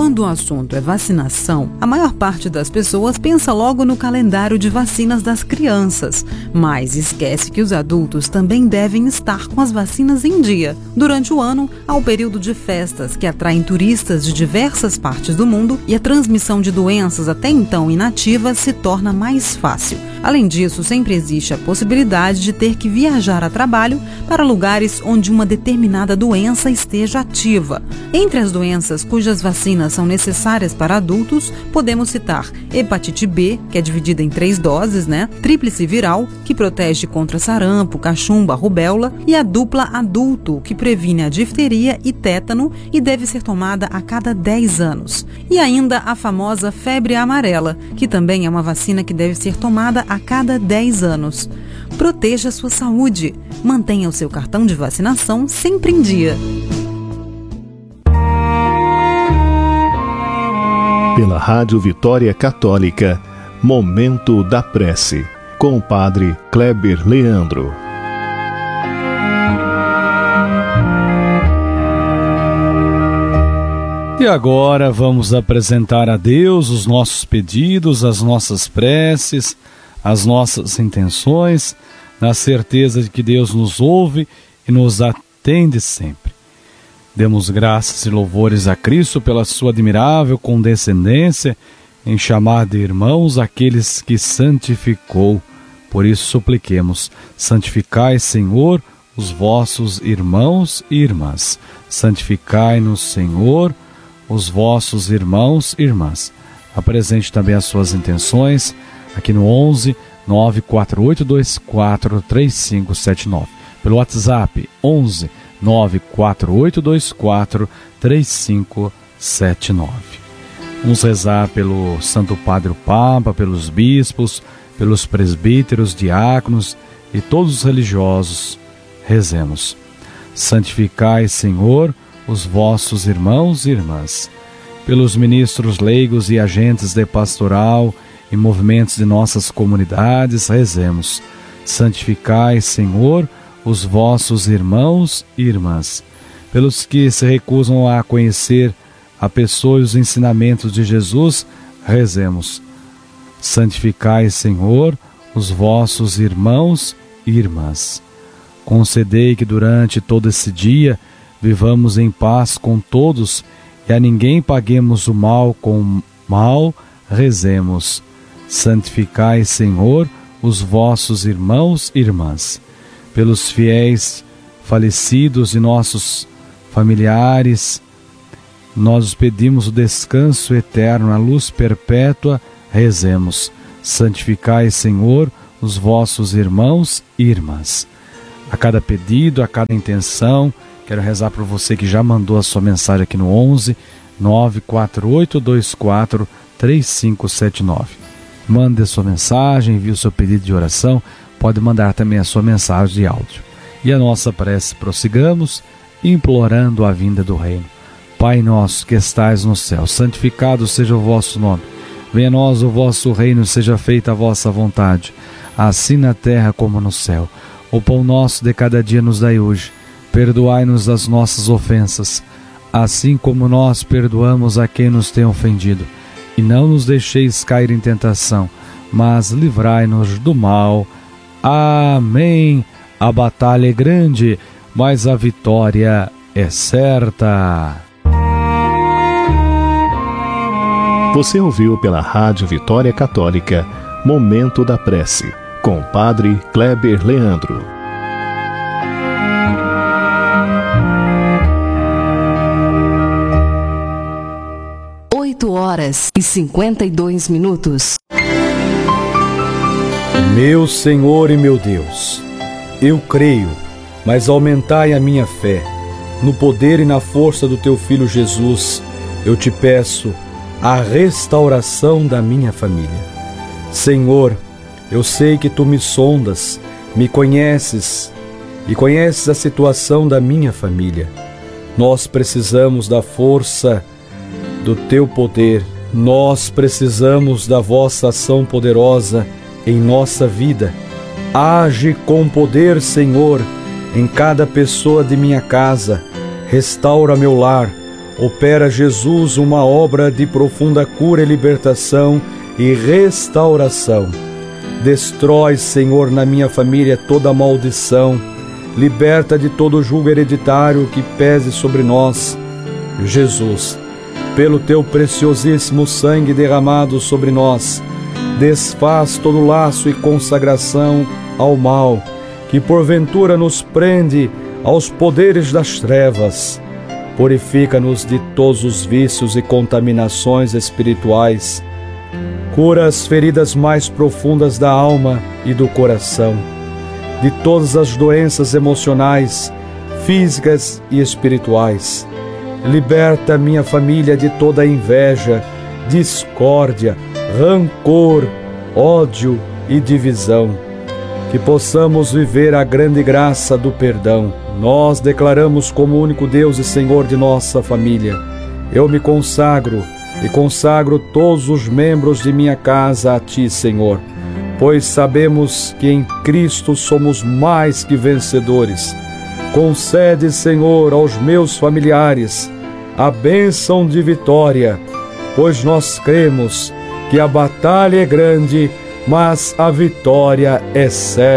Quando o assunto é vacinação, a maior parte das pessoas pensa logo no calendário de vacinas das crianças, mas esquece que os adultos também devem estar com as vacinas em dia. Durante o ano, há o período de festas que atraem turistas de diversas partes do mundo e a transmissão de doenças até então inativas se torna mais fácil. Além disso, sempre existe a possibilidade de ter que viajar a trabalho para lugares onde uma determinada doença esteja ativa. Entre as doenças cujas vacinas são necessárias para adultos, podemos citar hepatite B, que é dividida em 3 doses, Tríplice viral, que protege contra sarampo, cachumba, rubéola, e a dupla adulto, que previne a difteria e tétano e deve ser tomada a cada 10 anos. E ainda a famosa febre amarela, que também é uma vacina que deve ser tomada a cada 10 anos. Proteja a sua saúde. Mantenha o seu cartão de vacinação sempre em dia. Pela Rádio Vitória Católica, Momento da Prece, com o Padre Kleber Leandro. E agora vamos apresentar a Deus os nossos pedidos, as nossas preces, as nossas intenções, na certeza de que Deus nos ouve e nos atende sempre. Demos graças e louvores a Cristo pela sua admirável condescendência em chamar de irmãos aqueles que santificou. Por isso supliquemos: santificai, Senhor, os vossos irmãos e irmãs. Santificai-nos, Senhor, os vossos irmãos e irmãs. Apresente também as suas intenções aqui no 11 94824 3579. Pelo WhatsApp 11 94824 3579. Vamos rezar pelo Santo Padre o Papa, pelos bispos, pelos presbíteros, diáconos e todos os religiosos. Rezemos. Santificai, Senhor, os vossos irmãos e irmãs. Pelos ministros leigos e agentes de pastoral e movimentos de nossas comunidades, rezemos. Santificai, Senhor, os vossos irmãos e irmãs. Pelos que se recusam a conhecer a pessoa e os ensinamentos de Jesus, rezemos. Santificai, Senhor, os vossos irmãos e irmãs. Concedei que durante todo esse dia vivamos em paz com todos e a ninguém paguemos o mal com mal, rezemos. Santificai, Senhor, os vossos irmãos e irmãs. Pelos fiéis falecidos e nossos familiares, nós pedimos o descanso eterno, a luz perpétua, rezemos. Santificai, Senhor, os vossos irmãos e irmãs. A cada pedido, a cada intenção, quero rezar por você que já mandou a sua mensagem aqui no 11 94824 3579. Mande a sua mensagem, envie o seu pedido de oração, pode mandar também a sua mensagem de áudio. E a nossa prece prossigamos, implorando a vinda do reino. Pai nosso que estais no céu, santificado seja o vosso nome. Venha a nós o vosso reino, seja feita a vossa vontade, assim na terra como no céu. O pão nosso de cada dia nos dai hoje. Perdoai-nos as nossas ofensas, assim como nós perdoamos a quem nos tem ofendido. E não nos deixeis cair em tentação, mas livrai-nos do mal. Amém. A batalha é grande, mas a vitória é certa. Você ouviu pela Rádio Vitória Católica, Momento da Prece, com o Padre Kleber Leandro. Horas e 52 minutos. Meu Senhor e meu Deus, eu creio, mas aumentai a minha fé. No poder e na força do teu Filho Jesus, eu te peço a restauração da minha família. Senhor, eu sei que tu me sondas, me conheces e conheces a situação da minha família. Nós precisamos da força do teu poder, nós precisamos da vossa ação poderosa em nossa vida. Age com poder, Senhor, em cada pessoa de minha casa. Restaura meu lar, opera Jesus uma obra de profunda cura e libertação e restauração. Destrói, Senhor, na minha família toda maldição, liberta de todo jugo hereditário que pese sobre nós. Jesus, pelo teu preciosíssimo sangue derramado sobre nós, desfaz todo laço e consagração ao mal, que porventura nos prende aos poderes das trevas. Purifica-nos de todos os vícios e contaminações espirituais. Cura as feridas mais profundas da alma e do coração, de todas as doenças emocionais, físicas e espirituais. Liberta minha família de toda inveja, discórdia, rancor, ódio e divisão. Que possamos viver a grande graça do perdão. Nós declaramos como único Deus e Senhor de nossa família. Eu me consagro e consagro todos os membros de minha casa a Ti, Senhor, pois sabemos que em Cristo somos mais que vencedores. Concede, Senhor, aos meus familiares a bênção de vitória, pois nós cremos que a batalha é grande, mas a vitória é certa.